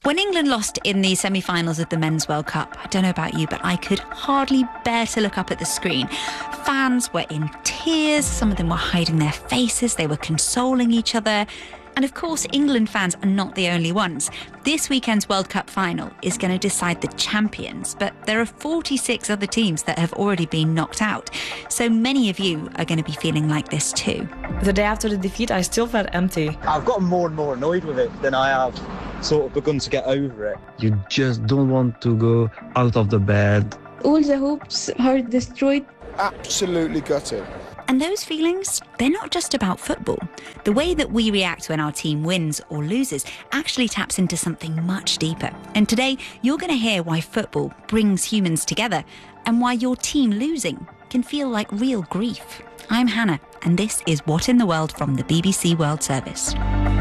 When England lost in the semi-finals of the Men's World Cup, I don't know about you, but I could hardly bear to look up at the screen. Fans were in tears, some of them were hiding their faces, they were consoling each other. And of course, England fans are not the only ones. This weekend's World Cup final is going to decide the champions, but there are 46 other teams that have already been knocked out. So many of you are going to be feeling like this too. The day after the defeat, I still felt empty. I've gotten more and more annoyed with it than I have sort of begun to get over it. You just don't want to go out of the bed. All the hopes are destroyed. Absolutely gutted. And those feelings, they're not just about football. The way that we react when our team wins or loses actually taps into something much deeper. And today, you're going to hear why football brings humans together and why your team losing can feel like real grief. I'm Hannah, and this is What in the World from the BBC World Service.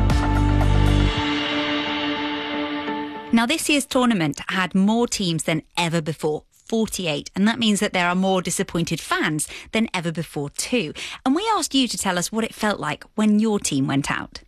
Now, this year's tournament had more teams than ever before. 48, and that means that there are more disappointed fans than ever before too. And we asked you to tell us what it felt like when your team went out.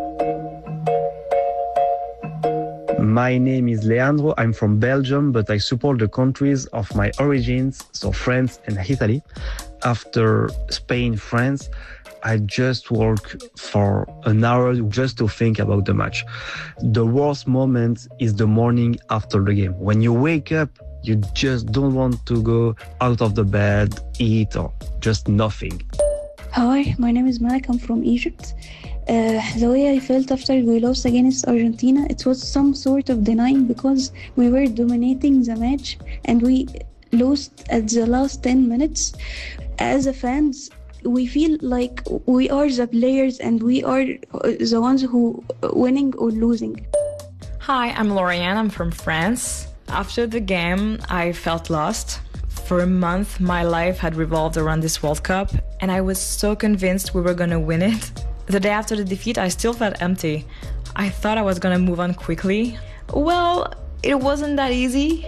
My name is Leandro. I'm from Belgium, but I support the countries of my origins, so France and Italy. After Spain, France, I just work for an hour just to think about the match. The worst moment is the morning after the game. When you wake up, you just don't want to go out of the bed, eat, or just nothing. Hi, my name is Malak. I'm from Egypt. The way I felt after we lost against Argentina, it was some sort of denying because we were dominating the match and we lost at the last 10 minutes. As a fans, we feel like we are the players and we are the ones who winning or losing. Hi, I'm Lauriane. I'm from France. After the game, I felt lost. For a month, my life had revolved around this World Cup, and I was so convinced we were going to win it. The day after the defeat, I still felt empty. I thought I was going to move on quickly. Well, it wasn't that easy.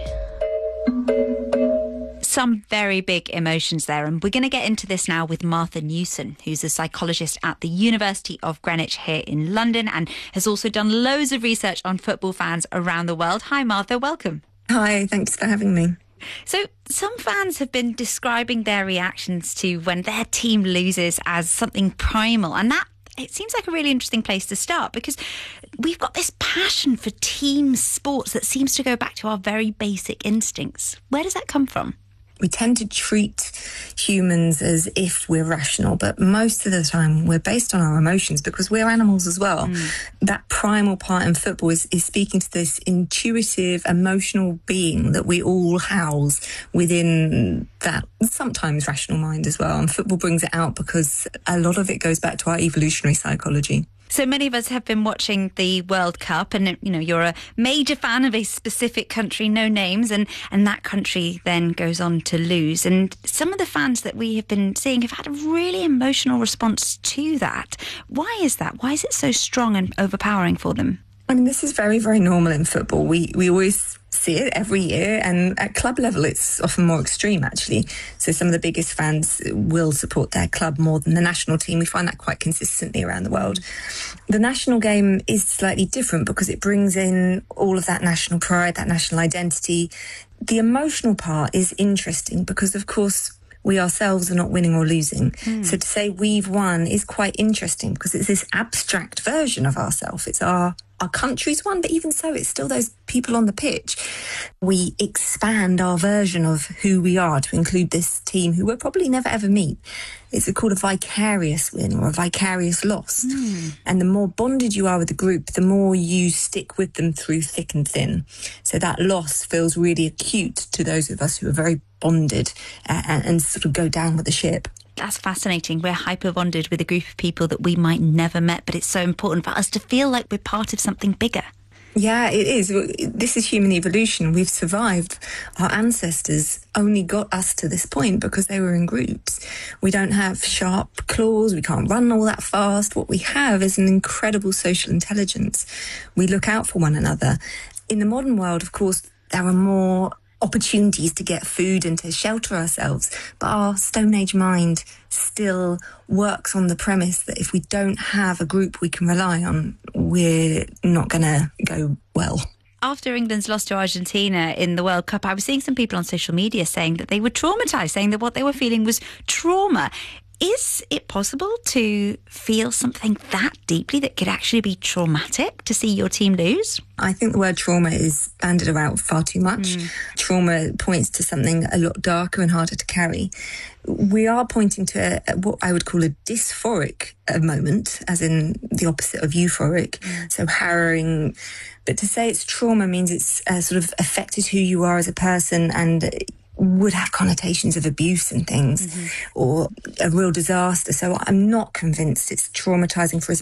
Some very big emotions there, and we're going to get into this now with Martha Newson, who's a psychologist at the University of Greenwich here in London and has also done loads of research on football fans around the world. Hi Martha, welcome. Hi, thanks for having me. So some fans have been describing their reactions to when their team loses as something primal, and that it seems like a really interesting place to start because we've got this passion for team sports that seems to go back to our very basic instincts. Where does that come from? We tend to treat humans as if we're rational, but most of the time we're based on our emotions because we're animals as well. That primal part in football is speaking to this intuitive, emotional being that we all house within that sometimes rational mind as well. And football brings it out because a lot of it goes back to our evolutionary psychology. So many of us have been watching the World Cup and, you know, you're a major fan of a specific country, no names, and that country then goes on to lose. And some of the fans that we have been seeing have had a really emotional response to that. Why is that? Why is it so strong and overpowering for them? I mean, this is very, very normal in football. We always see it every year, and at club level it's often more extreme actually. So some of the biggest fans will support their club more than the national team. We find that quite consistently around the world. The national game is slightly different because it brings in all of that national pride, that national identity. The emotional part is interesting because of course we ourselves are not winning or losing. So to say we've won is quite interesting because it's this abstract version of ourselves. It's our country's won, but even so, it's still those people on the pitch. We expand our version of who we are to include this team who we'll probably never ever meet. It's called a vicarious win or a vicarious loss. And the more bonded you are with the group, the more you stick with them through thick and thin. So that loss feels really acute to those of us who are very bonded and sort of go down with the ship. That's fascinating. We're hyper-bonded with a group of people that we might never met, but it's so important for us to feel like we're part of something bigger. Yeah, it is. This is human evolution. We've survived. Our ancestors only got us to this point because they were in groups. We don't have sharp claws. We can't run all that fast. What we have is an incredible social intelligence. We look out for one another. In the modern world, of course, there are more opportunities to get food and to shelter ourselves. But our Stone Age mind still works on the premise that if we don't have a group we can rely on, we're not going to go well. After England's loss to Argentina in the World Cup, I was seeing some people on social media saying that they were traumatised, saying that what they were feeling was trauma. Is it possible to feel something that deeply that could actually be traumatic to see your team lose? I think the word trauma is bandied about far too much. Trauma points to something a lot darker and harder to carry. We are pointing to what I would call a dysphoric moment, as in the opposite of euphoric, so harrowing. But to say it's trauma means it's sort of affected who you are as a person and would have connotations of abuse and things, or a real disaster. So I'm not convinced it's traumatising for as